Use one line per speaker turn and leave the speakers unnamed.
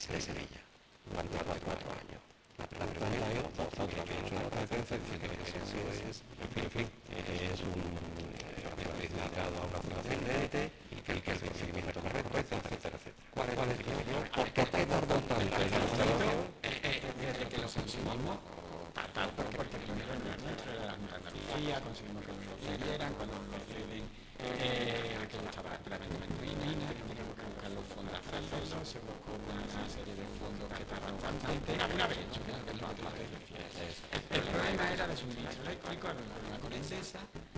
de Sevilla, durante 4 años. La pregunta es, vosotros habéis hecho una competencia diciendo que eso es, en fin, es un dedicado a una fundación de ETE y que el procedimiento correcto, etcétera, etcétera. ¿Cuál es la explicación? ¿Por qué tardó tanto en la instalación?
Desde que lo conseguimos, porque primero no era nuestro, era la Junta de Andalucía, conseguimos que nos lo cedieran, cuando nos lo ceden, aquello estaba prácticamente en ruinas, tuvimos que buscar los fondos para hacerlo, se buscó una serie de fondos que tardaron bastante, una vez hecho, es lo que te decía. El problema era de suministro eléctrico, el problema con Endesa,